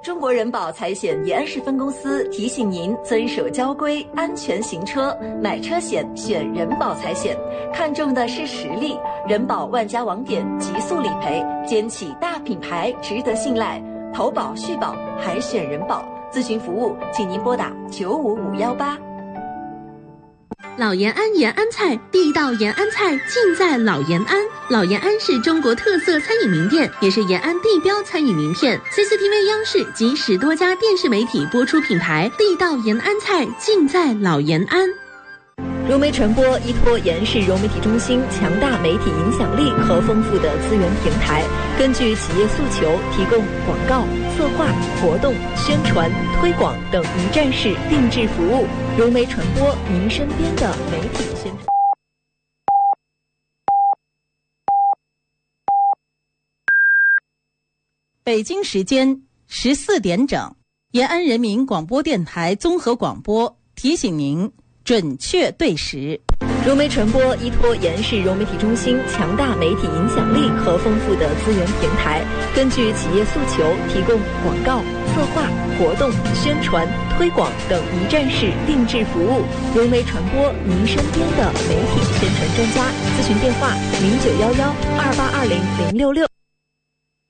中国人保财险延安市分公司提醒您遵守交规，安全行车，买车险选人保财险，看重的是实力。人保万家网点，极速理赔，肩起大品牌，值得信赖。投保续保还选人保，咨询服务请您拨打95518。 老延安延安菜，地道延安菜尽在老延安。老延安是中国特色餐饮名店，也是延安地标餐饮名片。CCTV 央视及10多家电视媒体播出品牌，地道延安菜尽在老延安。 融媒传播依托延安市融媒体中心强大媒体影响力和丰富的资源平台，根据企业诉求提供广告、策划、活动、宣传、推广等一站式定制服务。融媒传播，您身边的媒体宣传。 北京时间14点整，延安人民广播电台综合广播提醒您准确对时。 融媒传播依托延安市融媒体中心强大媒体影响力和丰富的资源平台，根据企业诉求提供广告、策划、活动、宣传、推广等一站式定制服务。融媒传播，您身边的媒体宣传专家。咨询电话：091128200666。